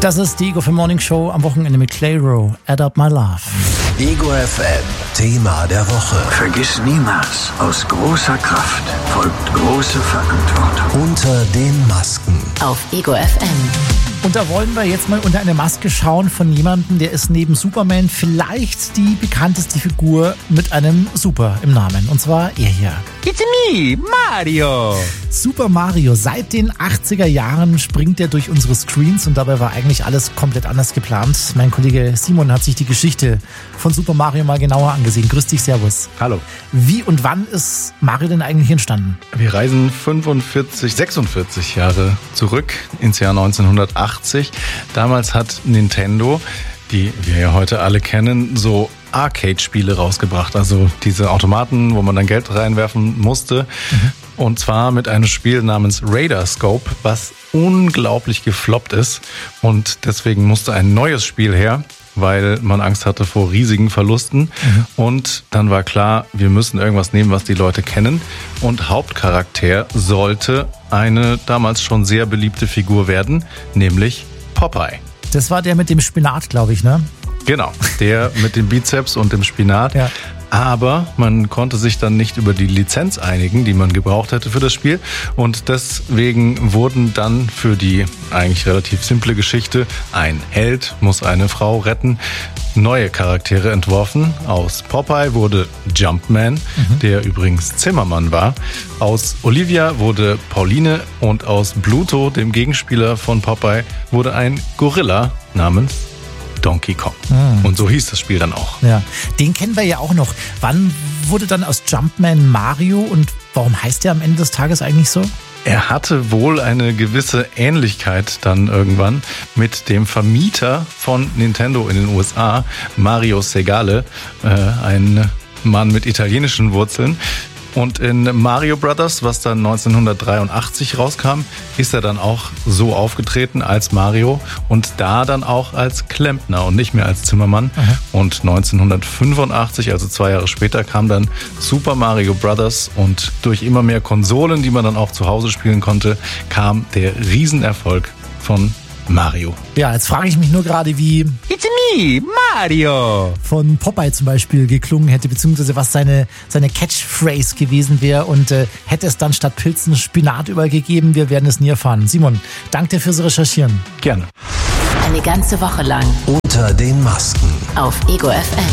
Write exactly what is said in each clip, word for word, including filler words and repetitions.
Das ist die Ego F M Morning Show am Wochenende mit Clayro, Add Up My Love. Ego F M, Thema der Woche. Vergiss niemals, aus großer Kraft folgt große Verantwortung. Unter den Masken. Auf Ego F M. Und da wollen wir jetzt mal unter eine Maske schauen von jemandem, der ist neben Superman vielleicht die bekannteste Figur mit einem Super im Namen. Und zwar er hier. It's me, Mario. Super Mario. Seit den achtziger Jahren springt er durch unsere Screens und dabei war eigentlich alles komplett anders geplant. Mein Kollege Simon hat sich die Geschichte von Super Mario mal genauer angesehen. Grüß dich, servus. Hallo. Wie und wann ist Mario denn eigentlich entstanden? Wir reisen fünfundvierzig, sechsundvierzig Jahre zurück ins Jahr neunzehnhundertachtzig. Damals hat Nintendo, die wir ja heute alle kennen, so Arcade-Spiele rausgebracht. Also diese Automaten, wo man dann Geld reinwerfen musste. Mhm. Und zwar mit einem Spiel namens Radar Scope, was unglaublich gefloppt ist. Und deswegen musste ein neues Spiel her, weil man Angst hatte vor riesigen Verlusten. Mhm. Und dann war klar, wir müssen irgendwas nehmen, was die Leute kennen. Und Hauptcharakter sollte eine damals schon sehr beliebte Figur werden, nämlich Popeye. Das war der mit dem Spinat, glaube ich, ne? Genau, der mit dem Bizeps und dem Spinat. Ja. Aber man konnte sich dann nicht über die Lizenz einigen, die man gebraucht hätte für das Spiel. Und deswegen wurden dann für die eigentlich relativ simple Geschichte, ein Held muss eine Frau retten, neue Charaktere entworfen. Aus Popeye wurde Jumpman, mhm. der übrigens Zimmermann war. Aus Olivia wurde Pauline und aus Bluto, dem Gegenspieler von Popeye, wurde ein Gorilla namens Donkey Kong. Mhm. Und so hieß das Spiel dann auch. Ja, den kennen wir ja auch noch. Wann wurde dann aus Jumpman Mario und warum heißt der am Ende des Tages eigentlich so? Er hatte wohl eine gewisse Ähnlichkeit dann irgendwann mit dem Vermieter von Nintendo in den U S A, Mario Segale, äh, ein Mann mit italienischen Wurzeln. Und in Mario Brothers, was dann neunzehnhundertdreiundachtzig rauskam, ist er dann auch so aufgetreten als Mario und da dann auch als Klempner und nicht mehr als Zimmermann. Aha. Und neunzehnhundertfünfundachtzig, also zwei Jahre später, kam dann Super Mario Brothers und durch immer mehr Konsolen, die man dann auch zu Hause spielen konnte, kam der Riesenerfolg von Mario. Ja, jetzt frage ich mich nur gerade, wie It's me, Mario. von Popeye zum Beispiel geklungen hätte, beziehungsweise was seine, seine Catchphrase gewesen wäre und äh, hätte es dann statt Pilzen Spinat übergegeben. Wir werden es nie erfahren. Simon, danke dir fürs Recherchieren. Gerne. Eine ganze Woche lang. Unter den Masken. Auf Ego F M.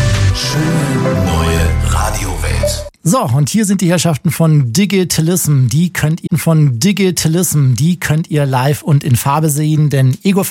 Schöne neue Radiowelt. So, und hier sind die Herrschaften von Digitalism. Die könnt ihr von Digitalism, die könnt ihr live und in Farbe sehen, denn Ego